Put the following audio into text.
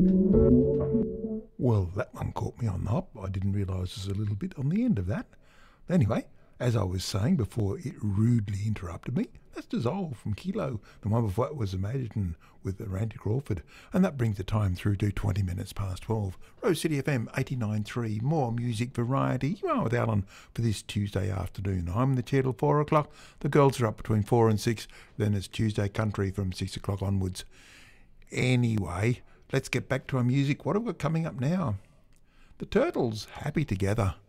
Well, that one caught me on the hop. I didn't realise there's a little bit on the end of that. Anyway, as I was saying before it rudely interrupted me, that's Dissolve from Kilo. The one before it was Imagine with Randy Crawford. And that brings the time through to 20 minutes past 12. Rose City FM 89.3, more music variety. You are with Alan for this Tuesday afternoon. I'm the chair till 4 o'clock. The girls are up between 4 and 6. Then it's Tuesday Country from 6 o'clock onwards. Anyway, let's get back to our music. What have we got coming up now? The Turtles, Happy Together.